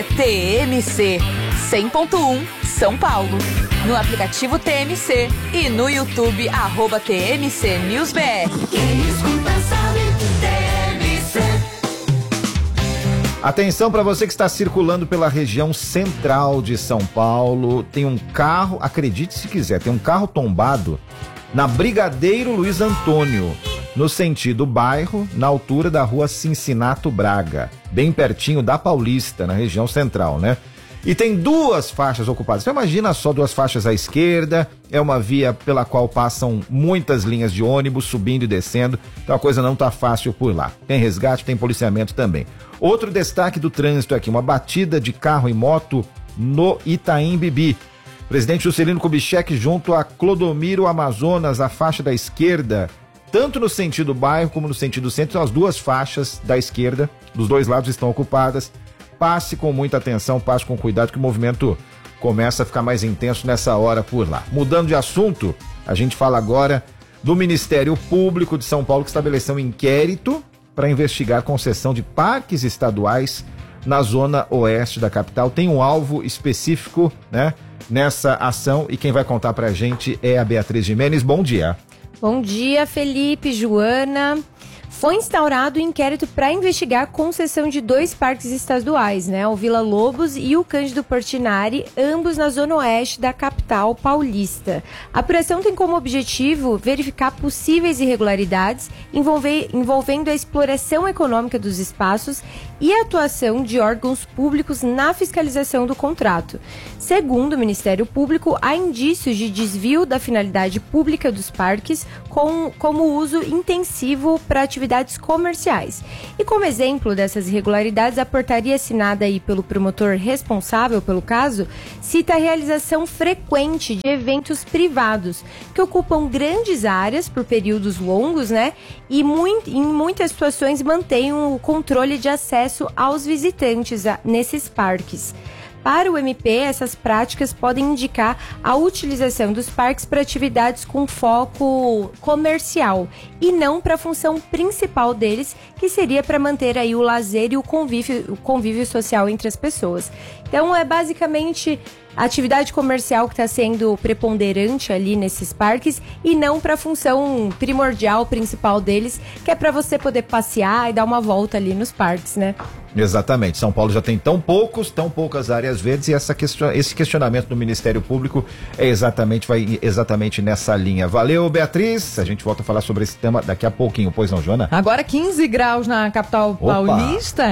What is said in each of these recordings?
TMC 100.1 São Paulo. No aplicativo TMC e no YouTube @TMC News BR. Quem escuta sabe, TMC. Atenção para você que está circulando pela região central de São Paulo. Tem um carro, acredite se quiser, tem um carro tombado na Brigadeiro Luiz Antônio, no sentido bairro, na altura da rua Cincinato Braga, bem pertinho da Paulista, na região central, né? E tem duas faixas ocupadas. Você imagina só, duas faixas à esquerda, é uma via pela qual passam muitas linhas de ônibus subindo e descendo, então a coisa não tá fácil por lá. Tem resgate, tem policiamento também. Outro destaque do trânsito aqui, uma batida de carro e moto no Itaim Bibi. Presidente Juscelino Kubitschek junto a Clodomiro Amazonas, a faixa da esquerda, tanto no sentido bairro como no sentido centro, as duas faixas da esquerda, dos dois lados estão ocupadas. Passe com muita atenção, passe com cuidado, que o movimento começa a ficar mais intenso nessa hora por lá. Mudando de assunto, a gente fala agora do Ministério Público de São Paulo, que estabeleceu um inquérito para investigar a concessão de parques estaduais na zona oeste da capital. Tem um alvo específico, né, nessa ação, e quem vai contar pra gente é a Beatriz Gimenez. Bom dia. Bom dia, Felipe, Joana. Foi instaurado um inquérito para investigar a concessão de 2 parques estaduais, né? O Vila Lobos e o Cândido Portinari, ambos na zona oeste da capital paulista. A apuração tem como objetivo verificar possíveis irregularidades envolvendo a exploração econômica dos espaços e a atuação de órgãos públicos na fiscalização do contrato. Segundo o Ministério Público, há indícios de desvio da finalidade pública dos parques como uso intensivo para atividades comerciais. E como exemplo dessas irregularidades, a portaria assinada aí pelo promotor responsável pelo caso cita a realização frequente de eventos privados que ocupam grandes áreas por períodos longos, né? E em muitas situações mantêm o controle de acesso aos visitantes nesses parques. Para o MP, essas práticas podem indicar a utilização dos parques para atividades com foco comercial e não para a função principal deles, que seria para manter aí o lazer e o convívio social entre as pessoas. Então, é basicamente a atividade comercial que está sendo preponderante ali nesses parques e não para a função primordial, principal deles, que é para você poder passear e dar uma volta ali nos parques, né? Exatamente. São Paulo já tem tão poucas áreas verdes, e esse questionamento do Ministério Público vai exatamente nessa linha. Valeu, Beatriz. A gente volta a falar sobre esse tema daqui a pouquinho, pois não, Joana? Agora 15 graus na capital paulista,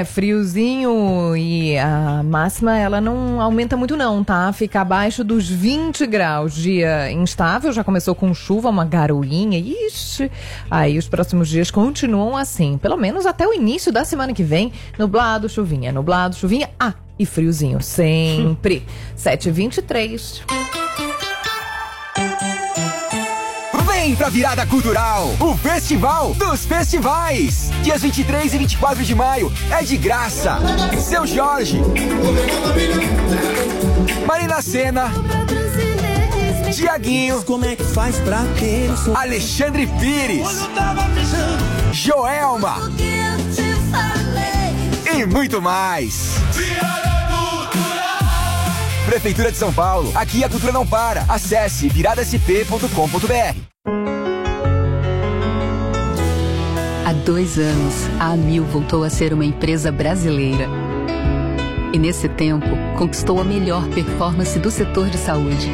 friozinho, e a máxima ela não aumenta muito não, tá? Fica abaixo dos 20 graus. Dia instável, já começou com chuva, uma garoinha, ixi. Aí os próximos dias continuam assim, pelo menos até o início da semana que vem. Nublado, chuvinha, e friozinho, sempre. 7h23. Vem pra Virada Cultural, o Festival dos Festivais. Dias 23 e 24 de maio, é de graça. Seu Jorge, Marina Sena, Tiaguinho, Como é que faz pra ter isso? Alexandre Pires, Joelma e muito mais. Prefeitura de São Paulo, aqui a cultura não para. Acesse viradasp.com.br. Há 2 anos, a Amil voltou a ser uma empresa brasileira. E nesse tempo, conquistou a melhor performance do setor de saúde.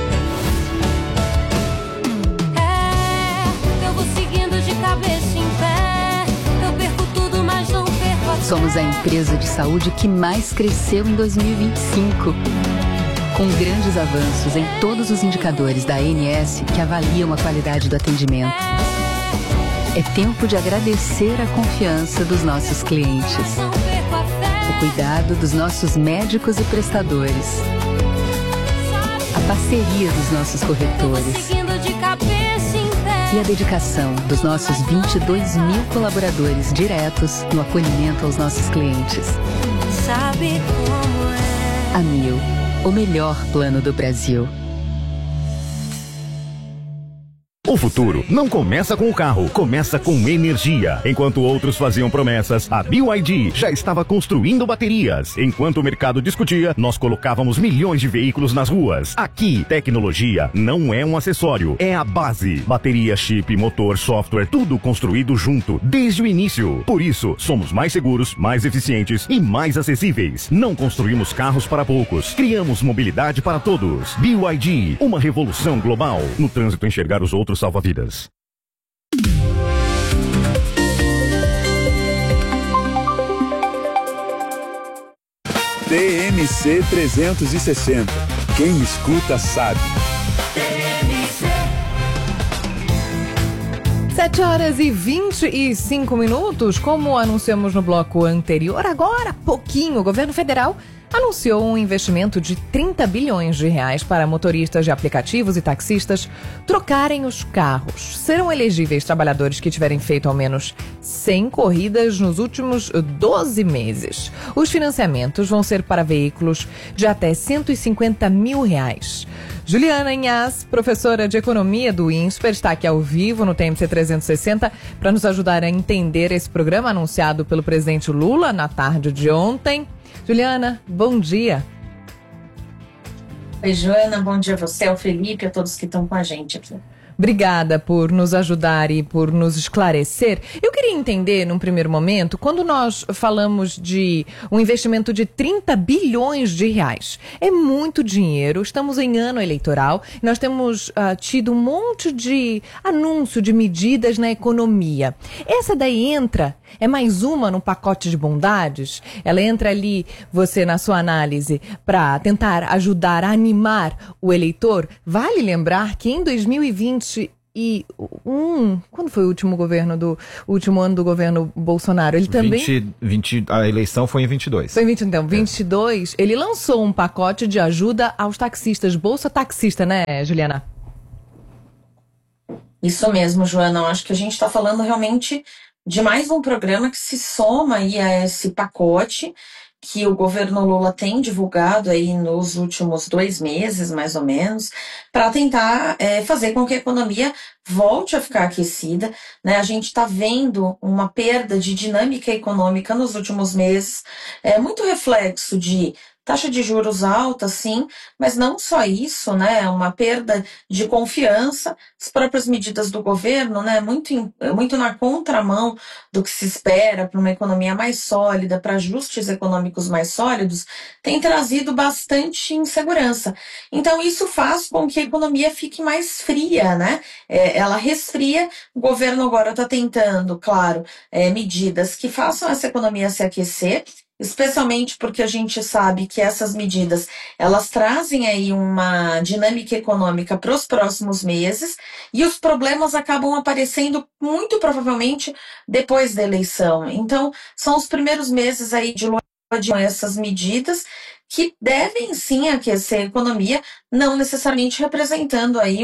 Eu vou seguindo de cabeça em pé. Eu perco tudo, mas não perco a fé. Somos a empresa de saúde que mais cresceu em 2025. Com grandes avanços em todos os indicadores da ANS que avaliam a qualidade do atendimento. É tempo de agradecer a confiança dos nossos clientes, o cuidado dos nossos médicos e prestadores, a parceria dos nossos corretores e a dedicação dos nossos 22 mil colaboradores diretos no acolhimento aos nossos clientes. Sabe como é? Amil, o melhor plano do Brasil. O futuro não começa com o carro, começa com energia. Enquanto outros faziam promessas, a BYD já estava construindo baterias. Enquanto o mercado discutia, nós colocávamos milhões de veículos nas ruas. Aqui, tecnologia não é um acessório, é a base. Bateria, chip, motor, software, tudo construído junto, desde o início. Por isso, somos mais seguros, mais eficientes e mais acessíveis. Não construímos carros para poucos, criamos mobilidade para todos. BYD, uma revolução global. No trânsito, enxergar os outros salva-vidas. TMC 360. Quem escuta sabe. 7h25, como anunciamos no bloco anterior, agora há pouquinho, o governo federal anunciou um investimento de 30 bilhões de reais para motoristas de aplicativos e taxistas trocarem os carros. Serão elegíveis trabalhadores que tiverem feito ao menos 100 corridas nos últimos 12 meses. Os financiamentos vão ser para veículos de até R$150 mil. Juliana Inhas, professora de economia do INSPER, está aqui ao vivo no TMC 360 para nos ajudar a entender esse programa anunciado pelo presidente Lula na tarde de ontem. Juliana, bom dia. Oi, Joana, bom dia a você, ao Felipe, a todos que estão com a gente aqui. Obrigada por nos ajudar e por nos esclarecer. Eu queria entender, num primeiro momento, quando nós falamos de um investimento de 30 bilhões de reais. É muito dinheiro, estamos em ano eleitoral, nós temos tido um monte de anúncio de medidas na economia. Essa daí é mais uma no pacote de bondades? Ela entra ali, você na sua análise, para tentar ajudar a animar o eleitor? Vale lembrar que em 2021, quando foi o último ano do governo Bolsonaro? Ele também... A eleição foi em 22. Foi em 22, então, 22, ele lançou um pacote de ajuda aos taxistas, Bolsa Taxista, né, Juliana? Isso mesmo, Joana, eu acho que a gente está falando realmente de mais um programa que se soma aí a esse pacote que o governo Lula tem divulgado aí nos últimos 2 meses, mais ou menos, para tentar fazer com que a economia volte a ficar aquecida, né? A gente está vendo uma perda de dinâmica econômica nos últimos meses, muito reflexo de taxa de juros alta, sim, mas não só isso, né? Uma perda de confiança, as próprias medidas do governo, né? Muito na contramão do que se espera para uma economia mais sólida, para ajustes econômicos mais sólidos, tem trazido bastante insegurança. Então, isso faz com que a economia fique mais fria, né? Ela resfria, o governo agora está tentando, claro, medidas que façam essa economia se aquecer, especialmente porque a gente sabe que essas medidas, elas trazem aí uma dinâmica econômica para os próximos meses e os problemas acabam aparecendo muito provavelmente depois da eleição. Então, são os primeiros meses aí de lua de mel essas medidas que devem sim aquecer a economia, não necessariamente representando aí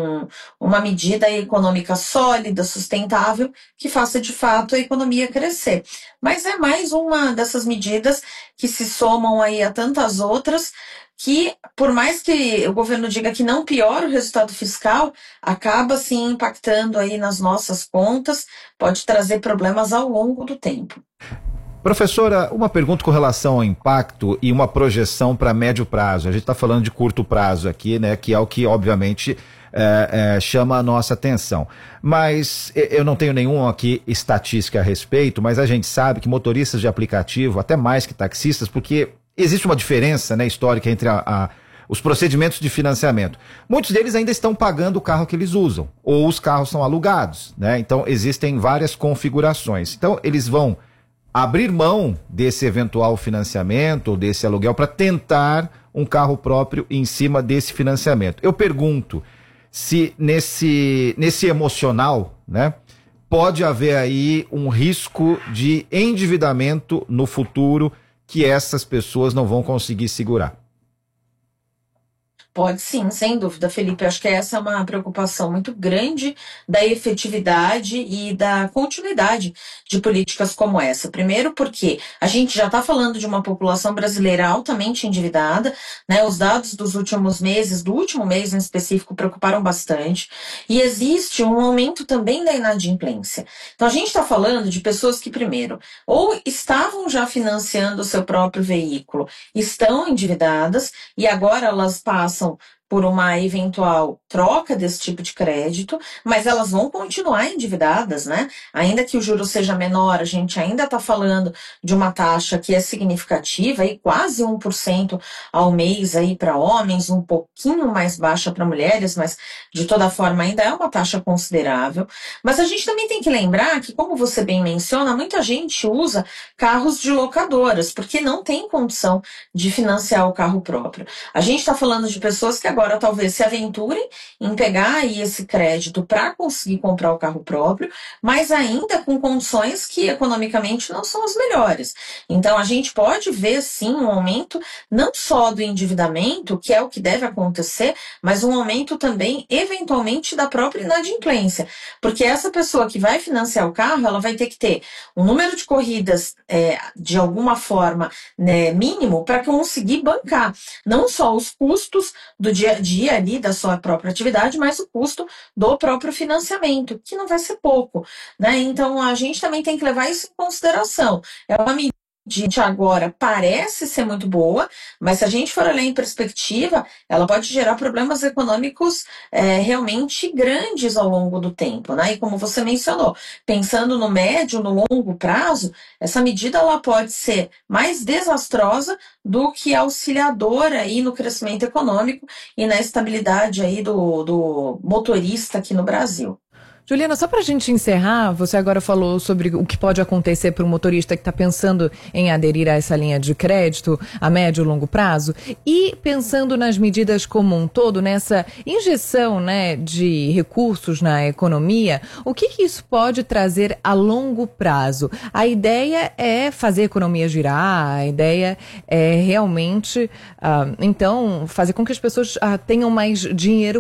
uma medida econômica sólida, sustentável, que faça de fato a economia crescer. Mas é mais uma dessas medidas que se somam aí a tantas outras, que por mais que o governo diga que não piora o resultado fiscal, acaba sim impactando aí nas nossas contas, pode trazer problemas ao longo do tempo. Professora, uma pergunta com relação ao impacto e uma projeção para médio prazo. A gente está falando de curto prazo aqui, né? Que é o que, obviamente, chama a nossa atenção. Mas eu não tenho nenhuma aqui estatística a respeito, mas a gente sabe que motoristas de aplicativo, até mais que taxistas, porque existe uma diferença, né, histórica entre os procedimentos de financiamento. Muitos deles ainda estão pagando o carro que eles usam, ou os carros são alugados, né? Então, existem várias configurações. Então, eles vão abrir mão desse eventual financiamento ou desse aluguel para tentar um carro próprio em cima desse financiamento. Eu pergunto se nesse emocional, né, pode haver aí um risco de endividamento no futuro que essas pessoas não vão conseguir segurar. Pode sim, sem dúvida, Felipe. Acho que essa é uma preocupação muito grande da efetividade e da continuidade de políticas como essa. Primeiro porque a gente já está falando de uma população brasileira altamente endividada, né? Os dados dos últimos meses, do último mês em específico, preocuparam bastante. E existe um aumento também da inadimplência. Então a gente está falando de pessoas que, primeiro, ou estavam já financiando o seu próprio veículo, estão endividadas e agora elas passam por uma eventual troca desse tipo de crédito, mas elas vão continuar endividadas, né? Ainda que o juro seja menor, a gente ainda está falando de uma taxa que é significativa, aí quase 1% ao mês aí para homens, um pouquinho mais baixa para mulheres, mas de toda forma ainda é uma taxa considerável. Mas a gente também tem que lembrar que, como você bem menciona, muita gente usa carros de locadoras, porque não tem condição de financiar o carro próprio. A gente está falando de pessoas que agora talvez se aventurem em pegar aí esse crédito para conseguir comprar o carro próprio, mas ainda com condições que economicamente não são as melhores. Então a gente pode ver sim um aumento não só do endividamento, que é o que deve acontecer, mas um aumento também eventualmente da própria inadimplência, porque essa pessoa que vai financiar o carro, ela vai ter que ter um número de corridas de alguma forma, né, mínimo para conseguir bancar não só os custos do dia a dia ali da sua própria atividade, mas o custo do próprio financiamento, que não vai ser pouco, né? Então a gente também tem que levar isso em consideração. É uma medida que agora parece ser muito boa, mas se a gente for olhar em perspectiva, ela pode gerar problemas econômicos realmente grandes ao longo do tempo, né? E como você mencionou, pensando no médio, no longo prazo, essa medida ela pode ser mais desastrosa do que auxiliadora aí no crescimento econômico e na estabilidade aí do motorista aqui no Brasil. Juliana, só para a gente encerrar, você agora falou sobre o que pode acontecer para um motorista que está pensando em aderir a essa linha de crédito a médio e longo prazo e pensando nas medidas como um todo, nessa injeção, né, de recursos na economia, o que isso pode trazer a longo prazo? A ideia é fazer a economia girar, a ideia é realmente, então, fazer com que as pessoas tenham mais dinheiro